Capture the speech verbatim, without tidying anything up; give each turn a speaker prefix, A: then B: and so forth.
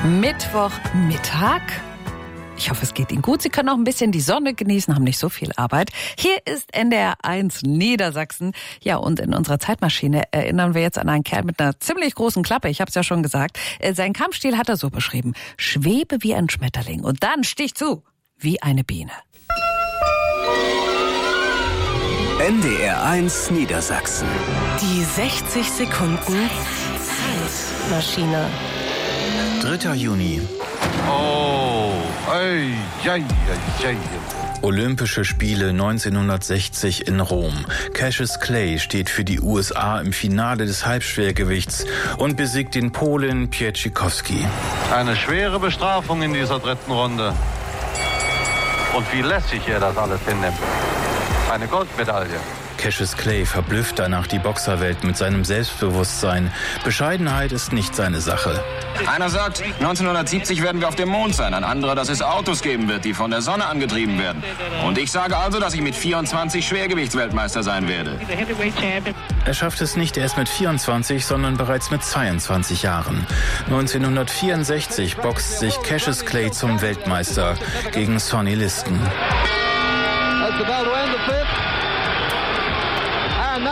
A: Mittwochmittag. Ich hoffe, es geht Ihnen gut. Sie können auch ein bisschen die Sonne genießen, haben nicht so viel Arbeit. Hier ist N D R eins Niedersachsen. Ja, und in unserer Zeitmaschine erinnern wir jetzt an einen Kerl mit einer ziemlich großen Klappe. Ich habe es ja schon gesagt. Sein Kampfstil hat er so beschrieben. Schwebe wie ein Schmetterling und dann stich zu wie eine Biene.
B: N D R eins Niedersachsen.
C: Die sechzig Sekunden Zeitmaschine.
D: dritter Juni.
E: Oh, ei, ei, ei, ei.
D: Olympische Spiele neunzehnhundertsechzig in Rom. Cassius Clay steht für die U S A im Finale des Halbschwergewichts und besiegt den Polen Pieczykowski.
E: Eine schwere Bestrafung in dieser dritten Runde. Und wie lässig er das alles hinnimmt. Eine Goldmedaille.
D: Cassius Clay verblüfft danach die Boxerwelt mit seinem Selbstbewusstsein. Bescheidenheit ist nicht seine Sache.
F: Einer sagt, neunzehnhundertsiebzig werden wir auf dem Mond sein. Ein anderer, dass es Autos geben wird, die von der Sonne angetrieben werden. Und ich sage also, dass ich mit vierundzwanzig Schwergewichtsweltmeister sein werde.
D: Er schafft es nicht erst mit vierundzwanzig, sondern bereits mit zweiundzwanzig Jahren. neunzehnhundertvierundsechzig boxt sich Cassius Clay zum Weltmeister gegen Sonny Liston.
E: That's about to end the fifth.